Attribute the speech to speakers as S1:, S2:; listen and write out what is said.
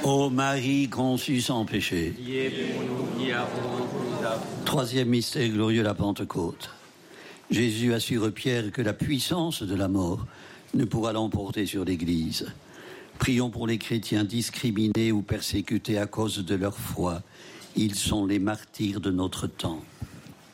S1: Ô Marie conçue sans péché.
S2: Priez pour nous qui avons misérable.
S1: Troisième mystère glorieux, la Pentecôte. Jésus assure Pierre que la puissance de la mort ne pourra l'emporter sur l'Église. Prions pour les chrétiens discriminés ou persécutés à cause de leur foi. Ils sont les martyrs de notre temps.